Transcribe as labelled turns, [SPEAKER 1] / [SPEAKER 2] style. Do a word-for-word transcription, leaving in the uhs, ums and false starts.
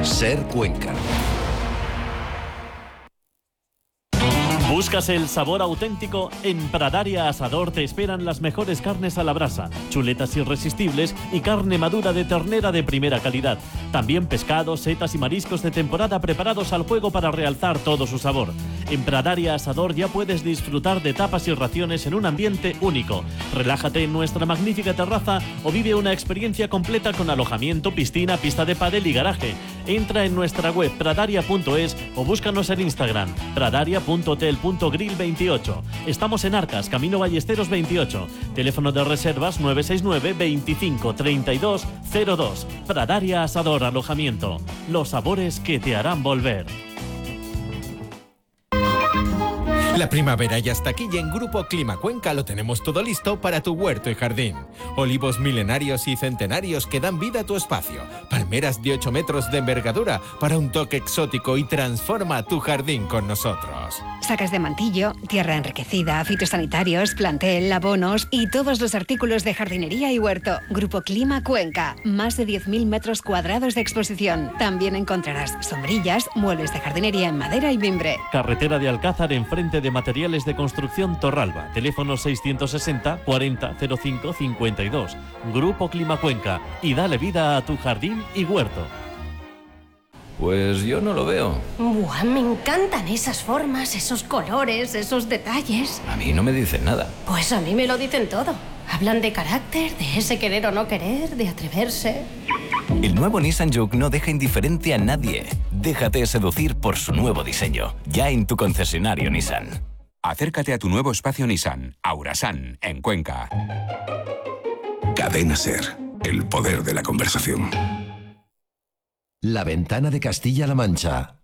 [SPEAKER 1] Ser Cuenca.
[SPEAKER 2] ¿Buscas el sabor auténtico? En Pradaria Asador te esperan las mejores carnes a la brasa, chuletas irresistibles y carne madura de ternera de primera calidad. También pescados, setas y mariscos de temporada preparados al fuego para realzar todo su sabor. En Pradaria Asador ya puedes disfrutar de tapas y raciones en un ambiente único. Relájate en nuestra magnífica terraza o vive una experiencia completa con alojamiento, piscina, pista de pádel y garaje. Entra en nuestra web pradaria punto es o búscanos en Instagram pradaria punto hotel punto grill veintiocho. Estamos en Arcas, Camino Ballesteros veintiocho. Teléfono de reservas nueve seis nueve, veinticinco, treinta y dos, cero dos. Pradaria Asador Alojamiento. Los sabores que te harán volver.
[SPEAKER 3] La primavera ya está aquí y en Grupo Clima Cuenca lo tenemos todo listo para tu huerto y jardín. Olivos milenarios y centenarios que dan vida a tu espacio. Palmeras de ocho metros de envergadura para un toque exótico y transforma tu jardín con nosotros.
[SPEAKER 4] Sacas de mantillo, tierra enriquecida, fitosanitarios, plantel, abonos y todos los artículos de jardinería y huerto. Grupo Clima Cuenca. Más de diez mil metros cuadrados de exposición. También encontrarás sombrillas, muebles de jardinería en madera y mimbre.
[SPEAKER 2] Carretera de Alcázar enfrente de Materiales de Construcción Torralba. Teléfono seiscientos sesenta, cuarenta, cero cinco, cincuenta y dos. Grupo Clima Cuenca. Y dale vida a tu jardín y huerto.
[SPEAKER 5] Pues yo no lo veo.
[SPEAKER 6] Buah, me encantan esas formas, esos colores, esos detalles.
[SPEAKER 5] A mí no me dicen nada.
[SPEAKER 6] Pues a mí me lo dicen todo. Hablan de carácter, de ese querer o no querer, de atreverse.
[SPEAKER 7] El nuevo Nissan Juke no deja indiferente a nadie. Déjate seducir por su nuevo diseño. Ya en tu concesionario Nissan.
[SPEAKER 8] Acércate a tu nuevo espacio Nissan, Aurasan, en Cuenca.
[SPEAKER 9] Cadena Ser, el poder de la conversación.
[SPEAKER 1] La Ventana de Castilla-La Mancha.